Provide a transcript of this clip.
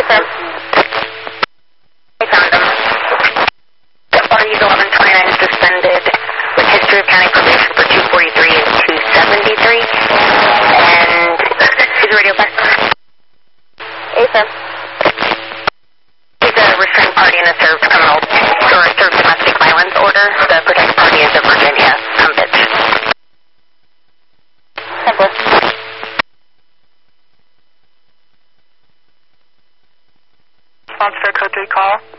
sir. I found him. He's 1129 suspended with history of county probation for 243 and 273. And is radio back? Hey, sir. He's a restrained party in a served criminal or a served domestic violence order. The protected party is a Virginia bitch. Simple. Response for code 3 call.